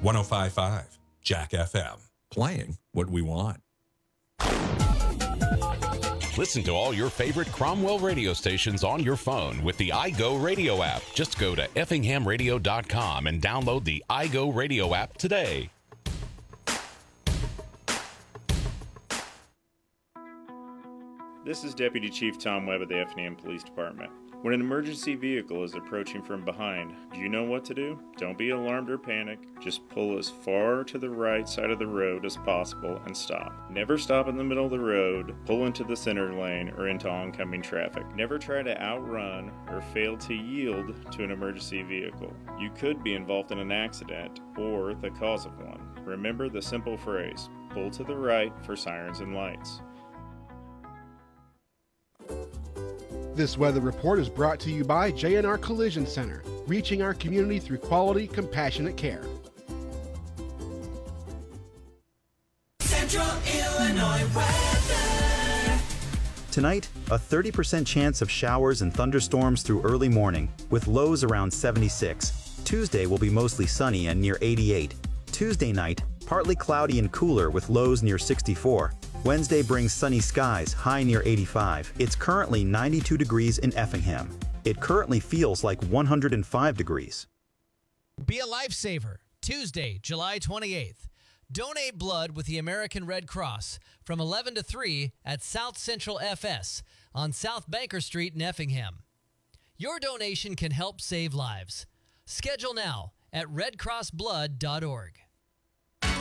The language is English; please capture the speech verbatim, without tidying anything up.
one oh five point five Jack F M. Playing what we want. Listen to all your favorite Cromwell radio stations on your phone with the iGo Radio app. Just go to effingham radio dot com and download the iGo Radio app today. This is Deputy Chief Tom Webb of the Effingham Police Department. When an emergency vehicle is approaching from behind, do you know what to do? Don't be alarmed or panic. Just pull as far to the right side of the road as possible and stop. Never stop in the middle of the road, pull into the center lane, or into oncoming traffic. Never try to outrun or fail to yield to an emergency vehicle. You could be involved in an accident or the cause of one. Remember the simple phrase, pull to the right for sirens and lights. This weather report is brought to you by J and R Collision Center, reaching our community through quality, compassionate care. Central Illinois weather. Tonight, a thirty percent chance of showers and thunderstorms through early morning, with lows around seventy-six. Tuesday will be mostly sunny and near eighty-eight. Tuesday night, partly cloudy and cooler with lows near sixty-four. Wednesday brings sunny skies, high near eighty-five. It's currently ninety-two degrees in Effingham. It currently feels like one hundred five degrees. Be a lifesaver. Tuesday, July twenty-eighth. Donate blood with the American Red Cross from eleven to three at South Central F S on South Banker Street in Effingham. Your donation can help save lives. Schedule now at red cross blood dot org.